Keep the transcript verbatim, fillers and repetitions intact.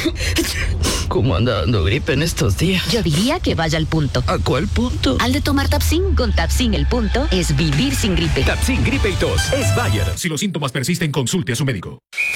¿Cómo anda dando gripe en estos días? Yo diría que vaya al punto. ¿A cuál punto? Al de tomar Tapsin. Con Tapsin el punto es vivir sin gripe. Tapsin, gripe y tos. Es Bayer. Si los síntomas persisten, consulte a su médico.